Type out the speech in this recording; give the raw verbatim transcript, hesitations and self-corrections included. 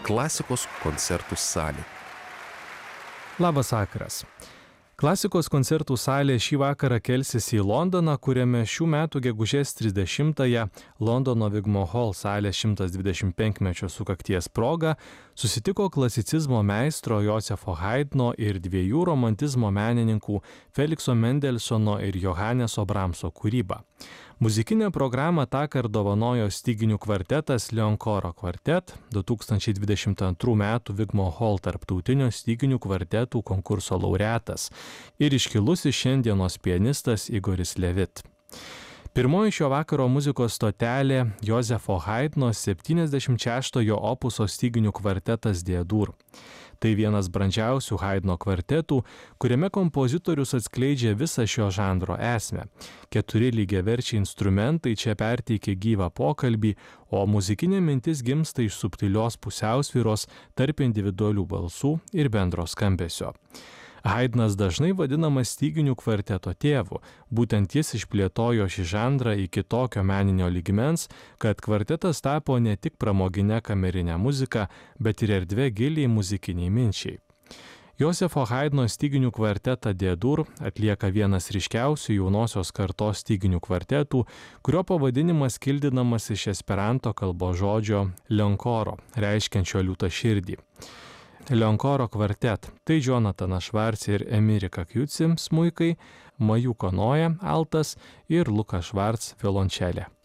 Klasikos koncertų salė. Labas vakaras. Klasikos koncertų salė šį vakarą kelsis į Londoną, kuriame šių metų gegužės trisdešimtąją Londono Wigmore Hall salės šimtas dvidešimt penkmečio sukakties proga susitiko klasicizmo meistro Josefo Haydno ir dviejų romantizmo menininkų Felikso Mendelsono ir Johanneso Bramso kūryba. Muzikinę programą tąkart dovanojo styginių kvartetas Leoncoro Quartet, du tūkstančiai dvidešimt antrų metų Wigmore Hall tarptautinio styginių kvartetų konkurso laureatas ir iškilusis šiandienos pianistas Igoris Levit. Pirmoji šio vakaro muzikos stotelė Josefo Haydno septyniasdešimt šeštojo opuso styginių kvartetas D-dur. Tai vienas brandžiausių Haydno kvartetų, kuriame kompozitorius atskleidžia visą šio žanro esmę. Keturi lygiaverčiai instrumentai čia perteikia gyvą pokalbį, o muzikinė mintis gimsta iš subtilios pusiausvyros tarp individualių balsų ir bendro skambesio. Haydnas dažnai vadinamas styginių kvarteto tėvu, būtent jis išplėtojo šį žanrą iki tokio meninio lygmens, kad kvartetas tapo ne tik pramoginę kamerinę muziką, bet ir erdvė giliai muzikiniai minčiai. Josefo Haydno styginių kvartetą D-dur atlieka vienas ryškiausių jaunosios kartos styginių kvartetų, kurio pavadinimas kildinamas iš esperanto kalbos žodžio leoncoro, reiškiančio liūtą širdį. Leoncoro Quartet – tai Jonathanas Schwartz ir Emirika Kjuci smuikai, Maju Konoja altas ir Lukas Schwartz violončelė.